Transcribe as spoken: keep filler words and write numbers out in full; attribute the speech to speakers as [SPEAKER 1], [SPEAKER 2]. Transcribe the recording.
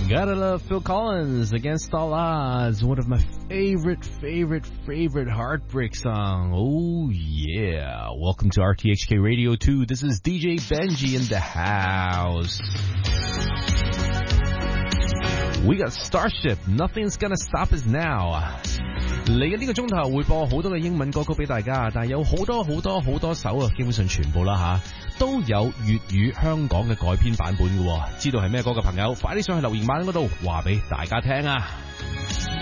[SPEAKER 1] Gotta love Phil Collins, Against All Odds, one of my favorite, favorite, favorite heartbreak song. Oh yeah. Welcome to R T H K Radio two. This is D J Benji in the house. We got Starship, Nothing's Gonna Stop Us Now. 嚟緊呢個鐘頭會播好多嘅英文歌曲俾大家，但係有好多好多好多首啊，基本上全部啦吓，都有粵語香港嘅改編版本嘅。知道係咩歌嘅朋友，快啲上去留言板嗰度話俾大家聽啊！